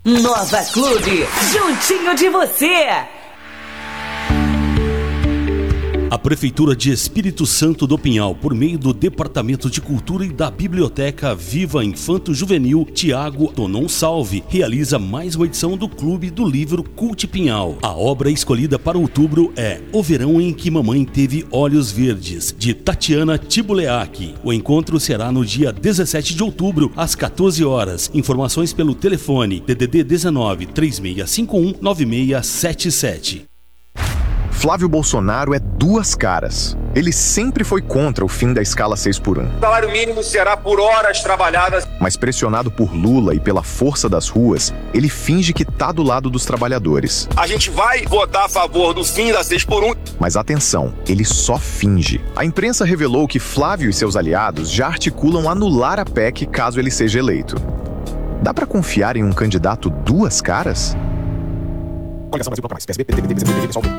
Nova Clube, juntinho de você. A Prefeitura de Espírito Santo do Pinhal, por meio do Departamento de Cultura e da Biblioteca Viva Infanto Juvenil Tiago Tonon Salve, realiza mais uma edição do Clube do Livro Cult Pinhal. A obra escolhida para outubro é O Verão em que Mamãe Teve Olhos Verdes, de Tatiana Tibuleac. O encontro será no dia 17 de outubro, às 14 horas. Informações pelo telefone DDD 19 3651 9677. Flávio Bolsonaro é duas caras. Ele sempre foi contra o fim da escala 6x1. O salário mínimo será por horas trabalhadas. Mas pressionado por Lula e pela força das ruas, ele finge que tá do lado dos trabalhadores. A gente vai votar a favor do fim da 6x1. Mas atenção, ele só finge. A imprensa revelou que Flávio e seus aliados já articulam anular a PEC caso ele seja eleito. Dá pra confiar em um candidato duas caras? Coligação Brasil Procura Mais, PSB, PTB, PSB, PSB, PSOL.